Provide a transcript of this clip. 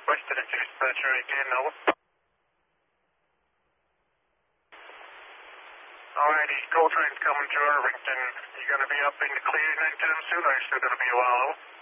requested at dispatcher again, over. Alrighty, Coltrane's coming to Irvington. You gonna be up in the clear anytime soon, or are you still gonna be a while, over?